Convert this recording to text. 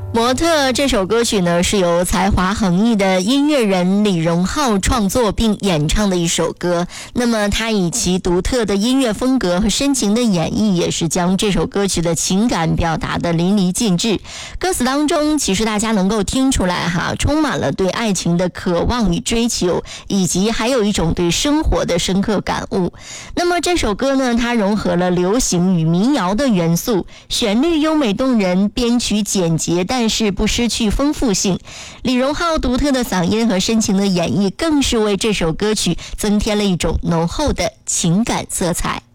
模特这首歌曲呢，是由才华横溢的音乐人李荣浩创作并演唱的一首歌。那么他以其独特的音乐风格和深情的演绎，也是将这首歌曲的情感表达得淋漓尽致。歌词当中其实大家能够听出来充满了对爱情的渴望与追求，以及还有一种对生活的深刻感悟。那么这首歌呢，它融合了流行与民谣的元素，旋律优美动人，编曲简洁但是不失去丰富性。李荣浩独特的嗓音和深情的演绎，更是为这首歌曲增添了一种浓厚的情感色彩。